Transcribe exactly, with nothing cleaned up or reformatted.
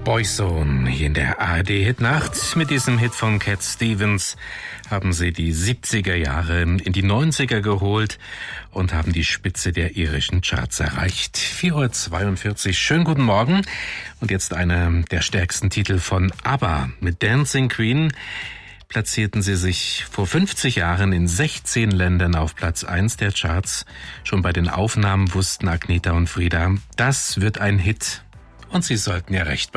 Boyzone hier in der A R D-Hitnacht. Mit diesem Hit von Cat Stevens haben sie die siebziger Jahre in die neunziger geholt und haben die Spitze der irischen Charts erreicht. vier Uhr zweiundvierzig, schönen guten Morgen. Und jetzt einer der stärksten Titel von ABBA mit Dancing Queen. Platzierten sie sich vor fünfzig Jahren in sechzehn Ländern auf Platz eins der Charts. Schon bei den Aufnahmen wussten Agnetha und Frida, das wird ein Hit. Und sie sollten ja recht behalten.